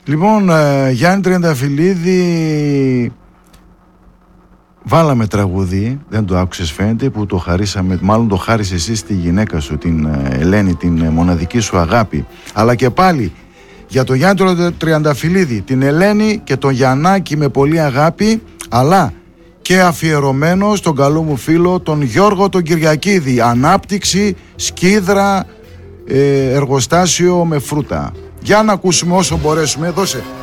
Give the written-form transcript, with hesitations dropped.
Λοιπόν, Γιάννη Τριανταφυλλίδη, βάλαμε τραγούδι, δεν το άκουσες φαίνεται, που το χαρίσαμε, μάλλον το χάρισε εσύ στη γυναίκα σου, την Ελένη, την μοναδική σου αγάπη. Αλλά και πάλι για τον Γιάννη Τριανταφυλλίδη, την Ελένη και τον Γιαννάκη με πολύ αγάπη, αλλά και αφιερωμένο στον καλό μου φίλο τον Γιώργο τον Κυριακίδη. Ανάπτυξη, σκίδρα, εργοστάσιο με φρούτα. Για να ακούσουμε όσο μπορέσουμε, δώσε.